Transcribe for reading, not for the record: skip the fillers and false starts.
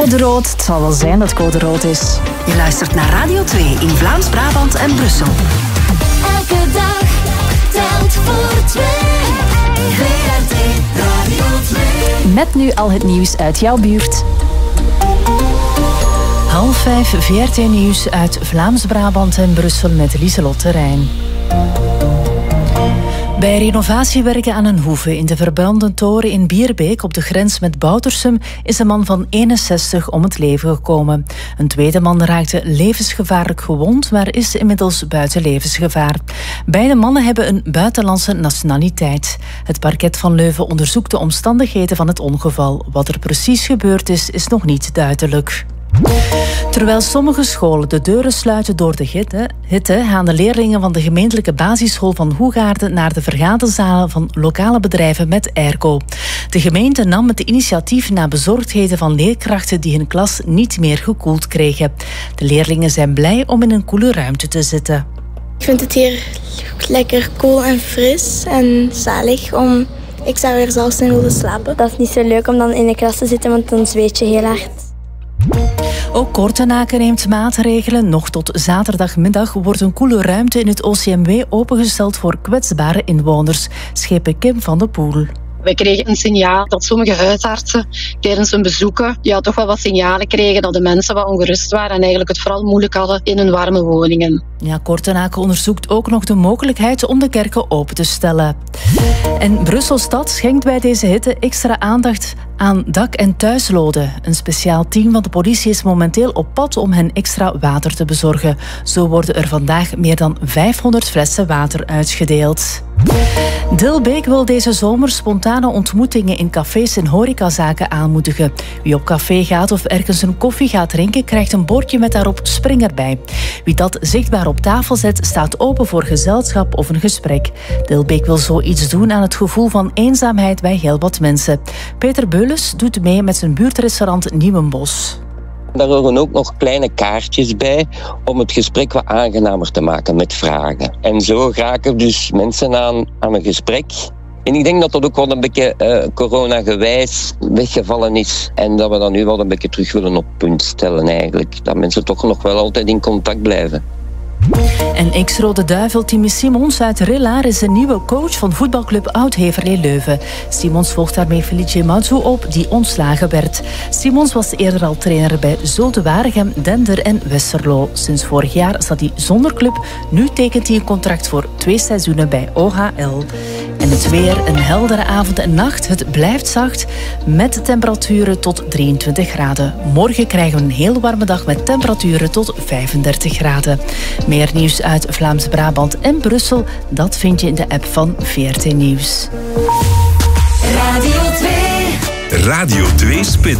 Code rood, het zal wel zijn dat code rood is. Je luistert naar Radio 2 in Vlaams-Brabant en Brussel. Elke dag telt voor 2. VRT Radio 2. Met nu al het nieuws uit jouw buurt. 4:30 VRT Nieuws uit Vlaams-Brabant en Brussel met Lieselotte Rijn. Bij renovatiewerken aan een hoeve in de verbrande toren in Bierbeek op de grens met Boutersum is een man van 61 om het leven gekomen. Een tweede man raakte levensgevaarlijk gewond, maar is inmiddels buiten levensgevaar. Beide mannen hebben een buitenlandse nationaliteit. Het parket van Leuven onderzoekt de omstandigheden van het ongeval. Wat er precies gebeurd is nog niet duidelijk. Terwijl sommige scholen de deuren sluiten door de hitte, gaan de leerlingen van de gemeentelijke basisschool van Hoegaarden naar de vergaderzalen van lokale bedrijven met airco. De gemeente nam het initiatief na bezorgdheden van leerkrachten die hun klas niet meer gekoeld kregen. De leerlingen zijn blij om in een koele ruimte te zitten. Ik vind het hier lekker koel en fris en zalig. Ik zou er zelfs in willen slapen. Dat is niet zo leuk om dan in de klas te zitten, want dan zweet je heel hard. Ook Kortenaken neemt maatregelen. Nog tot zaterdagmiddag wordt een koele ruimte in het OCMW opengesteld voor kwetsbare inwoners, schepen Kim van de Poel. We kregen een signaal dat sommige huisartsen tijdens hun bezoeken toch wel wat signalen kregen dat de mensen wat ongerust waren en eigenlijk het vooral moeilijk hadden in hun warme woningen. Ja, Kortenaken onderzoekt ook nog de mogelijkheid om de kerken open te stellen. En Brusselstad schenkt bij deze hitte extra aandacht aan dak- en thuisloden. Een speciaal team van de politie is momenteel op pad om hen extra water te bezorgen. Zo worden er vandaag meer dan 500 flessen water uitgedeeld. Dilbeek wil deze zomer spontane ontmoetingen in cafés en horecazaken aanmoedigen. Wie op café gaat of ergens een koffie gaat drinken, krijgt een bordje met daarop spring erbij. Wie dat zichtbaar op tafel zet, staat open voor gezelschap of een gesprek. Dilbeek wil zoiets doen aan het gevoel van eenzaamheid bij heel wat mensen. Peter Beules doet mee met zijn buurtrestaurant Nieuwenbos. Daar horen ook nog kleine kaartjes bij om het gesprek wat aangenamer te maken met vragen. En zo raken dus mensen aan een gesprek. En ik denk dat dat ook wel een beetje corona-gewijs weggevallen is. En dat we dat nu wel een beetje terug willen op punt stellen eigenlijk. Dat mensen toch nog wel altijd in contact blijven. En ex-Rode Duivel Timmy Simons uit Rillaar is de nieuwe coach van voetbalclub Oud-Heverlee Leuven. Simons volgt daarmee Felice Mazzu op, die ontslagen werd. Simons was eerder al trainer bij Zulte Waregem, Dender en Westerlo. Sinds vorig jaar zat hij zonder club. Nu tekent hij een contract voor 2 seizoenen bij OHL. En het weer, een heldere avond en nacht. Het blijft zacht met temperaturen tot 23 graden. Morgen krijgen we een heel warme dag met temperaturen tot 35 graden. Meer nieuws uit Vlaams-Brabant en Brussel, dat vind je in de app van VRT Nieuws. Radio 2. Radio 2 Spits.